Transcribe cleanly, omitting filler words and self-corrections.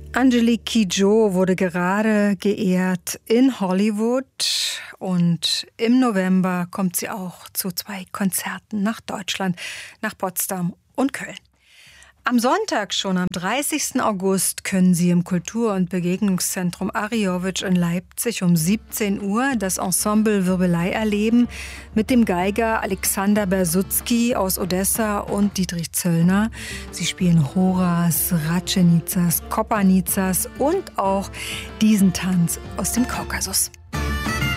Angelique Kidjo wurde gerade geehrt in Hollywood und im November kommt sie auch zu 2 Konzerten nach Deutschland, nach Potsdam und Köln. Am Sonntag schon, am 30. August, können Sie im Kultur- und Begegnungszentrum Ariowitsch in Leipzig um 17 Uhr das Ensemble Wirbelei erleben mit dem Geiger Alexander Bersutzky aus Odessa und Dietrich Zöllner. Sie spielen Horas, Ratschenizas, Kopanizas und auch diesen Tanz aus dem Kaukasus.